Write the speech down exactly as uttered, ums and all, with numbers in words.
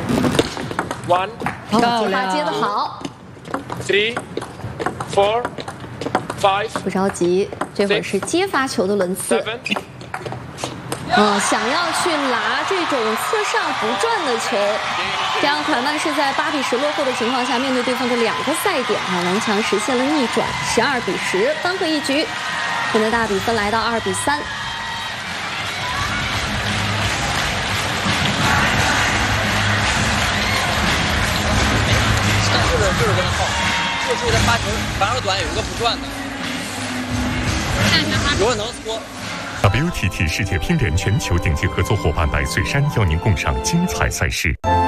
One. 哦，接发接得好。 Three, four, five. 不着急，这会儿是接发球的轮次。 Seven. 嗯，想要去拿这种侧上不转的球，这样凯曼是在八比十落后的情况下，面对对方的两个赛点啊，顽强实现了逆转，十二比十，扳回一局，加拿大比分来到二比三。 就是就是跟他耗，就注意他发球，反而短有一个不转的，如果能搓。 W T T 世界乒联全球顶级合作伙伴百岁山邀您共赏精彩赛事。